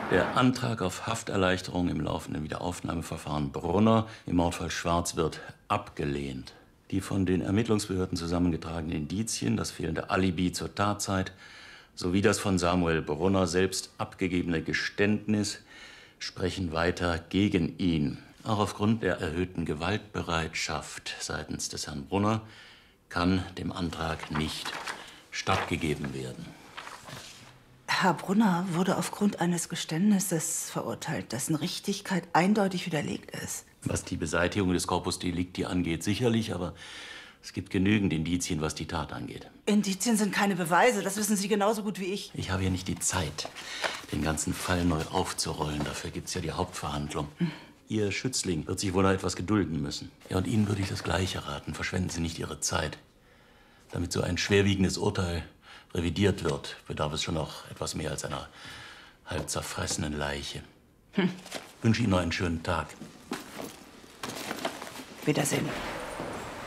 Der Antrag auf Hafterleichterung im laufenden Wiederaufnahmeverfahren Brunner im Mordfall Schwarz wird abgelehnt. Die von den Ermittlungsbehörden zusammengetragenen Indizien, das fehlende Alibi zur Tatzeit sowie das von Samuel Brunner selbst abgegebene Geständnis sprechen weiter gegen ihn. Auch aufgrund der erhöhten Gewaltbereitschaft seitens des Herrn Brunner kann dem Antrag nicht stattgegeben werden. Herr Brunner wurde aufgrund eines Geständnisses verurteilt, dessen Richtigkeit eindeutig widerlegt ist. Was die Beseitigung des Corpus Delicti angeht, sicherlich, aber es gibt genügend Indizien, was die Tat angeht. Indizien sind keine Beweise, das wissen Sie genauso gut wie ich. Ich habe ja nicht die Zeit, den ganzen Fall neu aufzurollen. Dafür gibt's ja die Hauptverhandlung. Ihr Schützling wird sich wohl noch etwas gedulden müssen. Ja, und Ihnen würde ich das Gleiche raten. Verschwenden Sie nicht Ihre Zeit. Damit so ein schwerwiegendes Urteil revidiert wird, bedarf es schon noch etwas mehr als einer halb zerfressenen Leiche. Ich wünsche Ihnen noch einen schönen Tag. Wiedersehen.